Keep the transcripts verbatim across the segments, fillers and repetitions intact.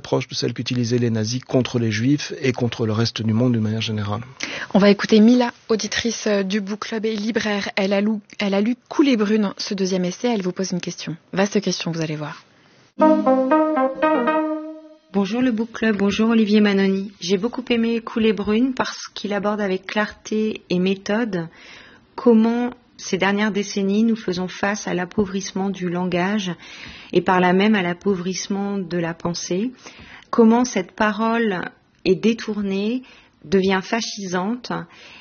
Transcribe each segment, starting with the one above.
proche de celle qu'utilisaient les nazis contre les juifs et contre le reste du monde d'une manière générale. On va écouter Mila, auditrice du Book Club et libraire. Elle a lu, elle a lu Coulées brunes, ce deuxième essai. Elle vous pose une question. Vaste question, vous allez voir. Bonjour le Book Club, bonjour Olivier Manoni. J'ai beaucoup aimé Coulées brunes parce qu'il aborde avec clarté et méthode comment ces dernières décennies nous faisons face à l'appauvrissement du langage et par là même à l'appauvrissement de la pensée. Comment cette parole est détournée, devient fascisante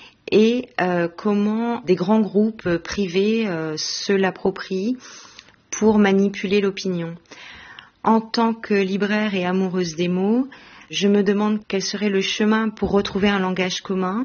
et euh, comment des grands groupes privés euh, se l'approprient pour manipuler l'opinion. En tant que libraire et amoureuse des mots, je me demande quel serait le chemin pour retrouver un langage commun.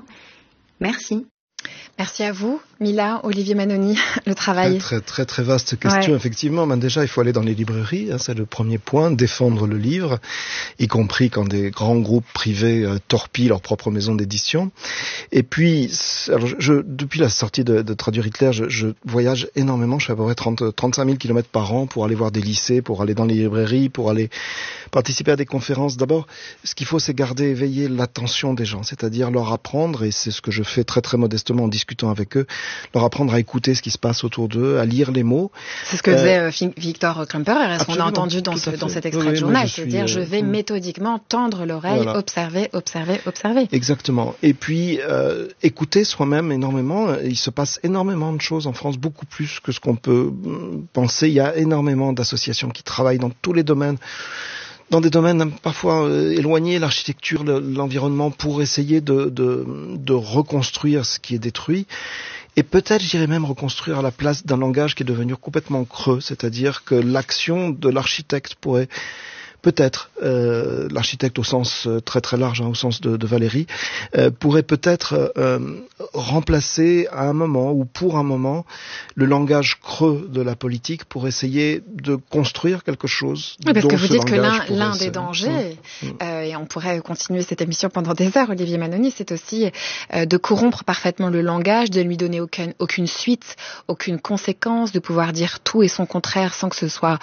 Merci. Merci à vous, Mila, Olivier Manoni, le travail. Très, très, très, très vaste question, ouais. Effectivement. Ben déjà, il faut aller dans les librairies, hein, c'est le premier point, défendre le livre, y compris quand des grands groupes privés euh, torpillent leur propre maison d'édition. Et puis, alors, je, je, depuis la sortie de, de Traduire Hitler, je, je voyage énormément, je fais à peu près trente, trente-cinq mille kilomètres par an pour aller voir des lycées, pour aller dans les librairies, pour aller participer à des conférences. D'abord, ce qu'il faut, c'est garder éveiller l'attention des gens, c'est-à-dire leur apprendre, et c'est ce que je fais très, très modestement en discutant avec eux, leur apprendre à écouter ce qui se passe autour d'eux, à lire les mots. C'est ce que euh, faisait Victor Klemperer, et ce qu'on a entendu dans, ce, dans cet extrait oui, de journal, je c'est-à-dire suis, je vais euh, méthodiquement tendre l'oreille, voilà. observer, observer, observer. Exactement. Et puis, euh, écouter soi-même énormément. Il se passe énormément de choses en France, beaucoup plus que ce qu'on peut penser. Il y a énormément d'associations qui travaillent dans tous les domaines, dans des domaines parfois euh, éloignés, l'architecture, le, l'environnement, pour essayer de, de, de reconstruire ce qui est détruit. Et peut-être, j'irais même reconstruire à la place d'un langage qui est devenu complètement creux, c'est-à-dire que l'action de l'architecte pourrait peut-être, euh, l'architecte au sens euh, très très large, hein, au sens de, de Valérie, euh, pourrait peut-être euh, remplacer à un moment ou pour un moment le langage creux de la politique pour essayer de construire quelque chose. Oui, parce dont que vous ce dites que l'un, l'un se... des dangers, mmh. euh, et on pourrait continuer cette émission pendant des heures, Olivier Manoni, c'est aussi euh, de corrompre parfaitement le langage, de lui donner aucune, aucune suite, aucune conséquence, de pouvoir dire tout et son contraire sans que ce soit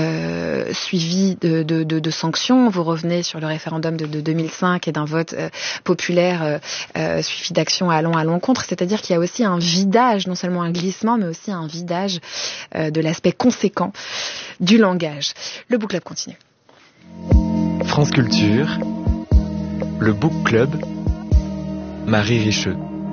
euh, suivi de, de De, de sanctions. Vous revenez sur le référendum de, de deux mille cinq et d'un vote euh, populaire euh, euh, suivi d'actions allant à l'encontre. C'est-à-dire qu'il y a aussi un vidage, non seulement un glissement, mais aussi un vidage euh, de l'aspect conséquent du langage. Le Book Club continue. France Culture, le Book Club, Marie Richeux.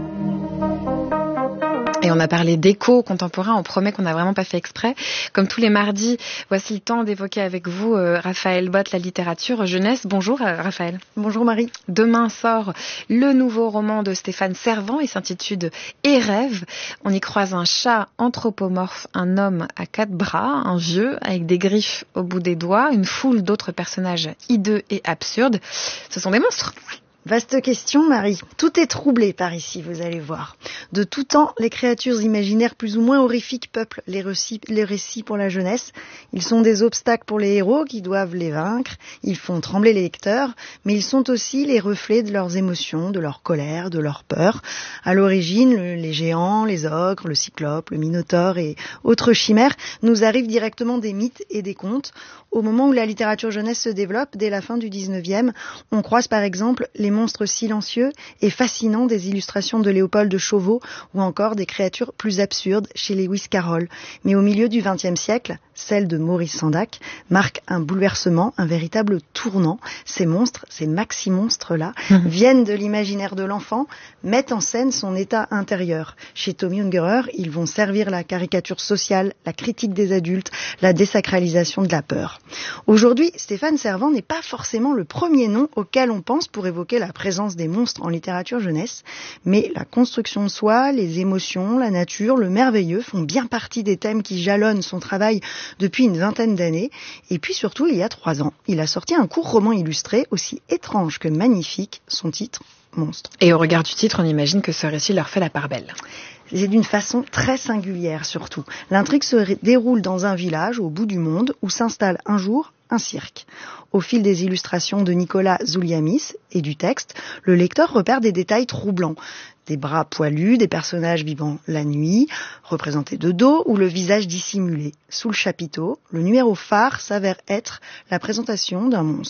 Et on a parlé d'écho contemporain, on promet qu'on n'a vraiment pas fait exprès. Comme tous les mardis, voici le temps d'évoquer avec vous euh, Raphaël Bott, la littérature jeunesse. Bonjour euh, Raphaël. Bonjour Marie. Demain sort le nouveau roman de Stéphane Servan, il s'intitule Et rêve. On y croise un chat anthropomorphe, un homme à quatre bras, un vieux avec des griffes au bout des doigts, une foule d'autres personnages hideux et absurdes. Ce sont des monstres. Vaste question, Marie. Tout est troublé par ici, vous allez voir. De tout temps, les créatures imaginaires plus ou moins horrifiques peuplent les récits, les récits pour la jeunesse. Ils sont des obstacles pour les héros qui doivent les vaincre. Ils font trembler les lecteurs, mais ils sont aussi les reflets de leurs émotions, de leur colère, de leur peur. À l'origine, le, les géants, les ogres, le cyclope, le minotaure et autres chimères nous arrivent directement des mythes et des contes. Au moment où la littérature jeunesse se développe, dès la fin du dix-neuvième, on croise par exemple les monstres silencieux et fascinants des illustrations de Léopold de Chauveau ou encore des créatures plus absurdes chez Lewis Carroll. Mais au milieu du vingtième siècle, celle de Maurice Sendak marque un bouleversement, un véritable tournant. Ces monstres, ces maxi-monstres-là, mmh. viennent de l'imaginaire de l'enfant, mettent en scène son état intérieur. Chez Tommy Ungerer, ils vont servir la caricature sociale, la critique des adultes, la désacralisation de la peur. Aujourd'hui, Stéphane Servan n'est pas forcément le premier nom auquel on pense pour évoquer la présence des monstres en littérature jeunesse, mais la construction de soi, les émotions, la nature, le merveilleux font bien partie des thèmes qui jalonnent son travail depuis une vingtaine d'années. Et puis surtout, il y a trois ans, il a sorti un court roman illustré aussi étrange que magnifique, son titre, Monstre. Et au regard du titre, on imagine que ce récit leur fait la part belle. C'est d'une façon très singulière surtout. L'intrigue se déroule dans un village au bout du monde où s'installe un jour un cirque. Au fil des illustrations de Nicolas Zouliamis et du texte, le lecteur repère des détails troublants. Des bras poilus, des personnages vivant la nuit, représentés de dos ou le visage dissimulé. Sous le chapiteau, le numéro phare s'avère être la présentation d'un monstre.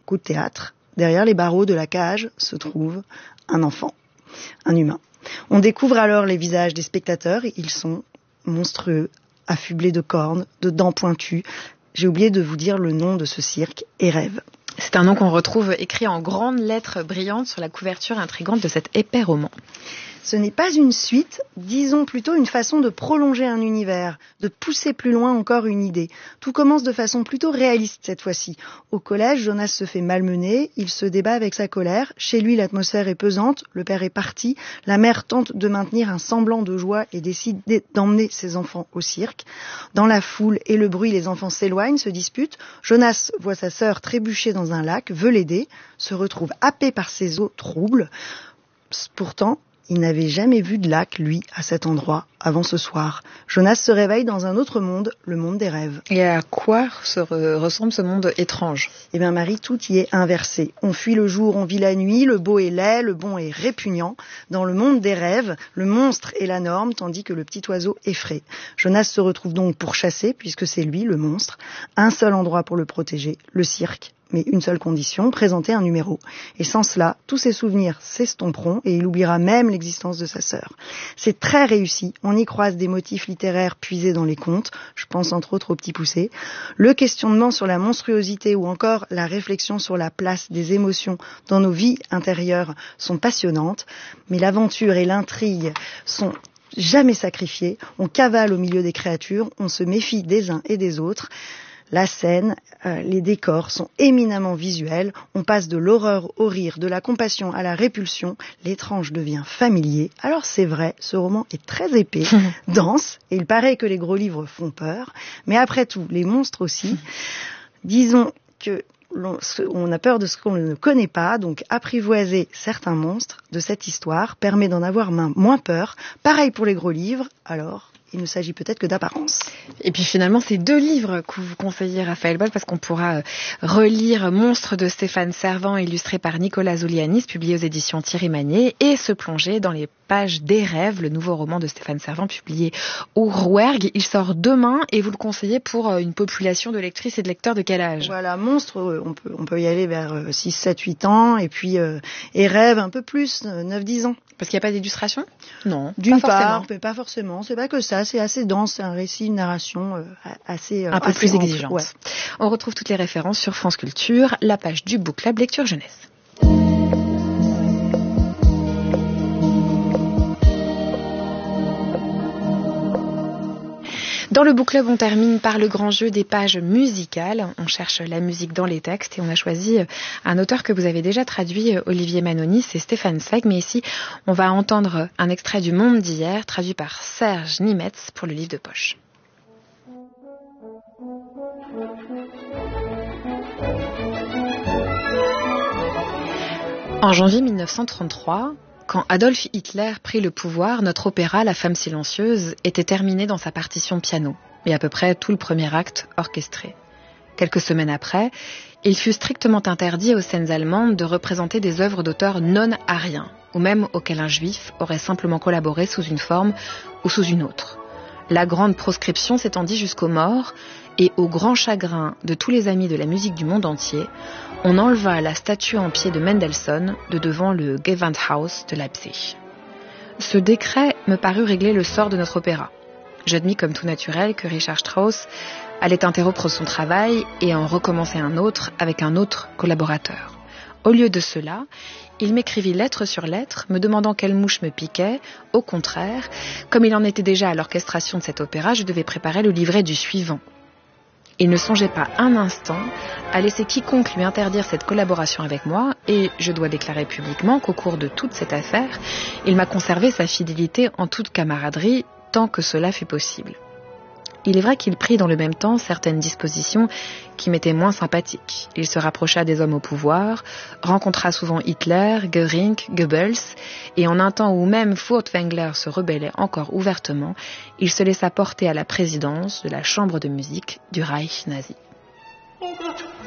Coup de théâtre, derrière les barreaux de la cage se trouve un enfant, un humain. On découvre alors les visages des spectateurs, ils sont monstrueux, affublés de cornes, de dents pointues. J'ai oublié de vous dire le nom de ce cirque, Érève. C'est un nom qu'on retrouve écrit en grandes lettres brillantes sur la couverture intrigante de cet épais roman. Ce n'est pas une suite, disons plutôt une façon de prolonger un univers, de pousser plus loin encore une idée. Tout commence de façon plutôt réaliste cette fois-ci. Au collège, Jonas se fait malmener, il se débat avec sa colère. Chez lui, l'atmosphère est pesante, le père est parti, la mère tente de maintenir un semblant de joie et décide d'emmener ses enfants au cirque. Dans la foule et le bruit, les enfants s'éloignent, se disputent. Jonas voit sa sœur trébucher dans un lac, veut l'aider, se retrouve happé par ses eaux troubles. Pourtant, il n'avait jamais vu de lac, lui, à cet endroit, avant ce soir. Jonas se réveille dans un autre monde, le monde des rêves. Et à quoi se re- ressemble ce monde étrange ? Eh bien, Marie, tout y est inversé. On fuit le jour, on vit la nuit, le beau est laid, le bon est répugnant. Dans le monde des rêves, le monstre est la norme, tandis que le petit oiseau effraie. Jonas se retrouve donc pourchassé, puisque c'est lui, le monstre. Un seul endroit pour le protéger, le cirque. Mais une seule condition, présenter un numéro. Et sans cela, tous ses souvenirs s'estomperont et il oubliera même l'existence de sa sœur. C'est très réussi, on y croise des motifs littéraires puisés dans les contes, je pense entre autres au Petit Poucet. Le questionnement sur la monstruosité ou encore la réflexion sur la place des émotions dans nos vies intérieures sont passionnantes, mais l'aventure et l'intrigue sont jamais sacrifiées, on cavale au milieu des créatures, on se méfie des uns et des autres. La scène, euh, les décors sont éminemment visuels. On passe de l'horreur au rire, de la compassion à la répulsion. L'étrange devient familier. Alors c'est vrai, ce roman est très épais, dense, et il paraît que les gros livres font peur. Mais après tout, les monstres aussi. Disons que l'on, on a peur de ce qu'on ne connaît pas, donc apprivoiser certains monstres de cette histoire permet d'en avoir moins peur. Pareil pour les gros livres, alors il ne s'agit peut-être que d'apparence. Et puis finalement, c'est deux livres que vous conseillez, Raphaël Boll, parce qu'on pourra relire Monstres de Stéphane Servan, illustré par Nicolas Zoulianis, publié aux éditions Thierry Magnier, et se plonger dans les pages des rêves, le nouveau roman de Stéphane Servan, publié au Rouergue. Il sort demain et vous le conseillez pour une population de lectrices et de lecteurs de quel âge ? Voilà, Monstres, on peut, on peut y aller vers six, sept, huit ans, et puis euh, et Rêves un peu plus, neuf, dix ans. Parce qu'il n'y a pas d'illustration ? Non, D'une pas part, forcément. mais pas forcément. C'est pas que ça, c'est assez dense, c'est un récit, une narration euh, assez... Euh, un peu assez plus rentre, exigeante. ouais. On retrouve toutes les références sur France Culture, la page du Book Club Lecture Jeunesse. Dans le Book Club, on termine par le grand jeu des pages musicales. On cherche la musique dans les textes et on a choisi un auteur que vous avez déjà traduit, Olivier Manoni, c'est Stéphane Zweig. Mais ici, on va entendre un extrait du Monde d'hier, traduit par Serge Nimetz pour le livre de poche. En janvier mille neuf cent trente-trois, quand Adolf Hitler prit le pouvoir, notre opéra, La Femme silencieuse, était terminé dans sa partition piano, et à peu près tout le premier acte orchestré. Quelques semaines après, il fut strictement interdit aux scènes allemandes de représenter des œuvres d'auteurs non-ariens, ou même auxquelles un juif aurait simplement collaboré sous une forme ou sous une autre. La grande proscription s'étendit jusqu'aux morts, et au grand chagrin de tous les amis de la musique du monde entier, on enleva la statue en pied de Mendelssohn de devant le Gewandhaus de Leipzig. Ce décret me parut régler le sort de notre opéra. J'admis comme tout naturel que Richard Strauss allait interrompre son travail et en recommencer un autre avec un autre collaborateur. Au lieu de cela, il m'écrivit lettre sur lettre, me demandant quelle mouche me piquait. Au contraire, comme il en était déjà à l'orchestration de cet opéra, je devais préparer le livret du suivant. Il ne songeait pas un instant à laisser quiconque lui interdire cette collaboration avec moi, et je dois déclarer publiquement qu'au cours de toute cette affaire, il m'a conservé sa fidélité en toute camaraderie, tant que cela fut possible. Il est vrai qu'il prit dans le même temps certaines dispositions qui m'étaient moins sympathiques. Il se rapprocha des hommes au pouvoir, rencontra souvent Hitler, Göring, Goebbels, et en un temps où même Furtwängler se rebellait encore ouvertement, il se laissa porter à la présidence de la chambre de musique du Reich nazi.